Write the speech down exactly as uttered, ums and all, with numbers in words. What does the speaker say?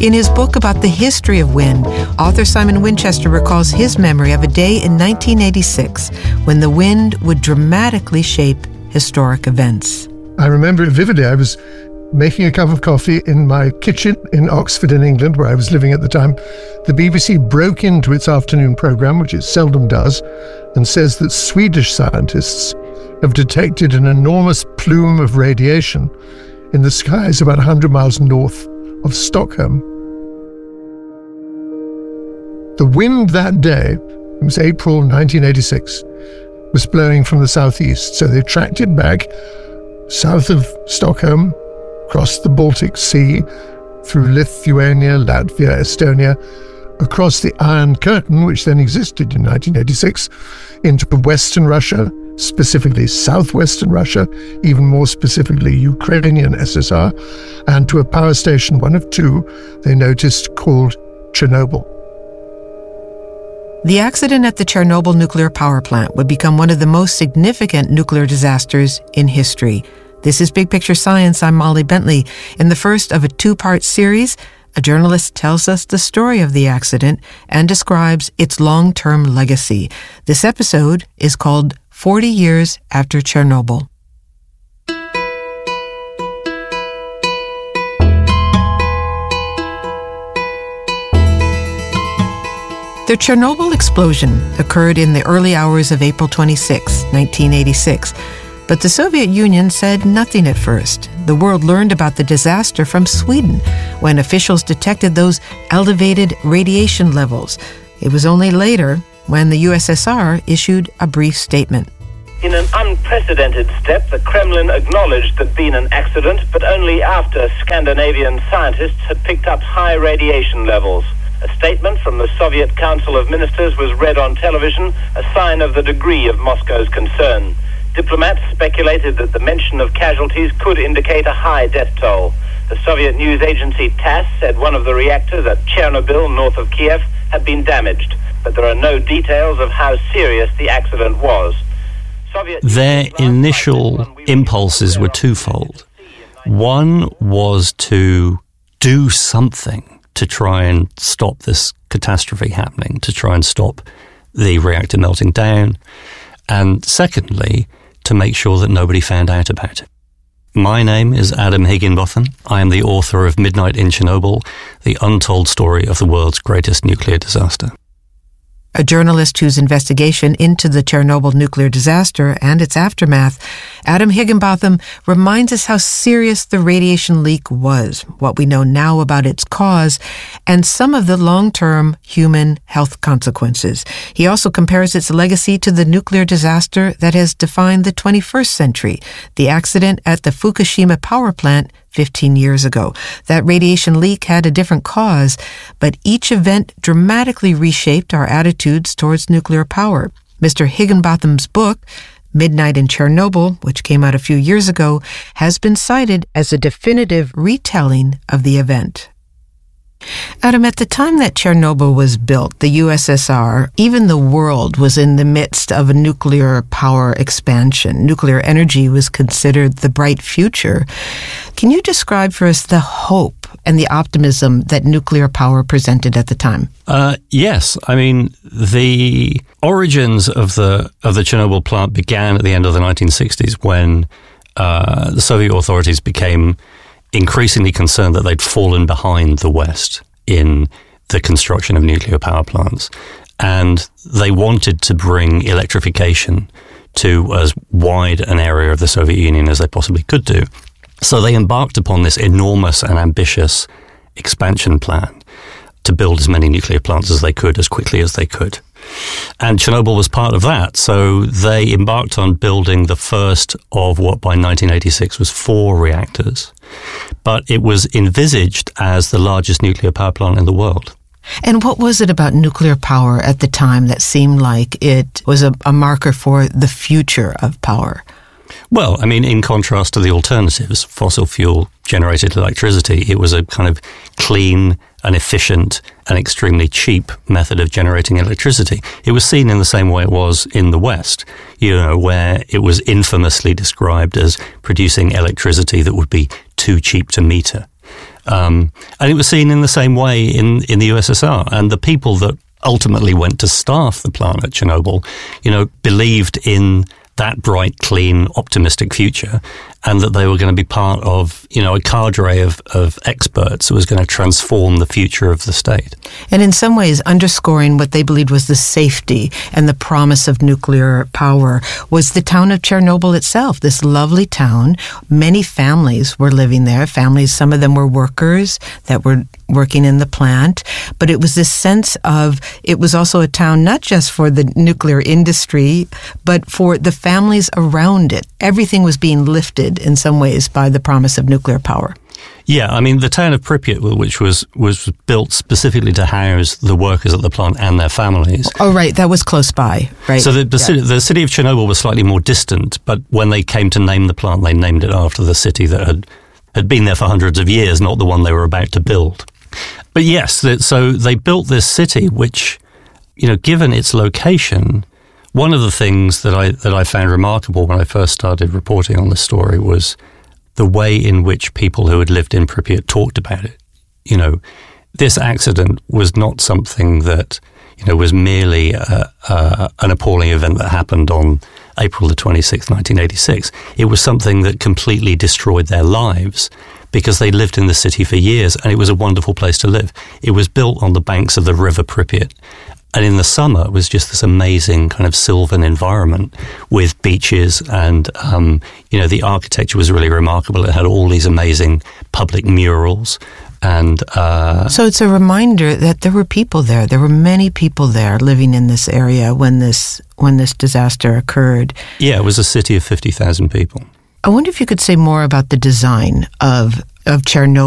In his book about the history of wind, author Simon Winchester recalls his memory of a day in nineteen eighty-six when the wind would dramatically shape historic events. I remember it vividly. I was making a cup of coffee in my kitchen in Oxford in England, where I was living at the time. The B B C broke into its afternoon programme, which it seldom does, and says that Swedish scientists have detected an enormous plume of radiation in the skies about one hundred miles north of Stockholm. The wind that day, it was April nineteen eighty-six, was blowing from the southeast, so they tracked it back south of Stockholm, across the Baltic Sea, through Lithuania, Latvia, Estonia, across the Iron Curtain, which then existed in nineteen eighty-six, into Western Russia, specifically southwestern Russia, even more specifically Ukrainian S S R, and to a power station, one of two, they noticed, called Chernobyl. The accident at the Chernobyl nuclear power plant would become one of the most significant nuclear disasters in history. This is Big Picture Science. I'm Molly Bentley. In the first of a two-part series, a journalist tells us the story of the accident and describes its long-term legacy. This episode is called forty years After Chernobyl. The Chernobyl explosion occurred in the early hours of April twenty-sixth, nineteen eighty-six. But the Soviet Union said nothing at first. The world learned about the disaster from Sweden when officials detected those elevated radiation levels. It was only later when the U S S R issued a brief statement. In an unprecedented step, the Kremlin acknowledged there'd been an accident, but only after Scandinavian scientists had picked up high radiation levels. A statement from the Soviet Council of Ministers was read on television, a sign of the degree of Moscow's concern. Diplomats speculated that the mention of casualties could indicate a high death toll. The Soviet news agency TASS said one of the reactors at Chernobyl, north of Kiev, had been damaged, but there are no details of how serious the accident was. Soviet Their initial impulses were twofold. One was to do something to try and stop this catastrophe happening, to try and stop the reactor melting down, and secondly, to make sure that nobody found out about it. My name is Adam Higginbotham. I am the author of Midnight in Chernobyl, the untold story of the world's greatest nuclear disaster. A journalist whose investigation into the Chernobyl nuclear disaster and its aftermath, Adam Higginbotham reminds us how serious the radiation leak was, what we know now about its cause, and some of the long-term human health consequences. He also compares its legacy to the nuclear disaster that has defined the twenty-first century, the accident at the Fukushima power plant fifteen years ago. That radiation leak had a different cause, but each event dramatically reshaped our attitudes towards nuclear power. Mister Higginbotham's book, Midnight in Chernobyl, which came out a few years ago, has been cited as a definitive retelling of the event. Adam, at the time that Chernobyl was built, the U S S R, even the world was in the midst of a nuclear power expansion. Nuclear energy was considered the bright future. Can you describe for us the hope and the optimism that nuclear power presented at the time? Uh, yes. I mean, the origins of the of the Chernobyl plant began at the end of the nineteen sixties when uh, the Soviet authorities became increasingly concerned that they'd fallen behind the West in the construction of nuclear power plants. And they wanted to bring electrification to as wide an area of the Soviet Union as they possibly could do. So they embarked upon this enormous and ambitious expansion plan to build as many nuclear plants as they could, as quickly as they could. And Chernobyl was part of that. So they embarked on building the first of what by nineteen eighty-six was four reactors. But it was envisaged as the largest nuclear power plant in the world. And what was it about nuclear power at the time that seemed like it was a, a marker for the future of power? Well, I mean, in contrast to the alternatives, fossil fuel generated electricity, it was a kind of clean and efficient and extremely cheap method of generating electricity. It was seen in the same way it was in the West, you know, where it was infamously described as producing electricity that would be too cheap to meter. Um, and it was seen in the same way in, in the U S S R. And the people that ultimately went to staff the plant at Chernobyl, you know, believed in that bright, clean, optimistic future, and that they were going to be part of, you know, a cadre of, of experts that was going to transform the future of the state. And in some ways, underscoring what they believed was the safety and the promise of nuclear power was the town of Chernobyl itself, this lovely town. Many families were living there. Families, some of them were workers that were working in the plant. But it was this sense of, it was also a town not just for the nuclear industry, but for the families around it. Everything was being lifted in some ways by the promise of nuclear power. Yeah, I mean, the town of Pripyat, which was, was built specifically to house the workers at the plant and their families. Oh, right. That was close by, right? So the, the, yeah. city, the city of Chernobyl was slightly more distant, but when they came to name the plant, they named it after the city that had, had been there for hundreds of years, not the one they were about to build. But yes, so they built this city, which, you know, given its location, one of the things that I that I found remarkable when I first started reporting on this story was the way in which people who had lived in Pripyat talked about it. You know, this accident was not something that, you know, was merely a, a, an appalling event that happened on April the twenty-sixth, nineteen eighty-six. It was something that completely destroyed their lives because they lived in the city for years, and it was a wonderful place to live. It was built on the banks of the river Pripyat. And in the summer, it was just this amazing kind of sylvan environment with beaches and, um, you know, the architecture was really remarkable. It had all these amazing public murals. And uh, so it's a reminder that there were people there. There were many people there living in this area when this when this disaster occurred. Yeah, it was a city of fifty thousand people. I wonder if you could say more about the design of, of Chernobyl.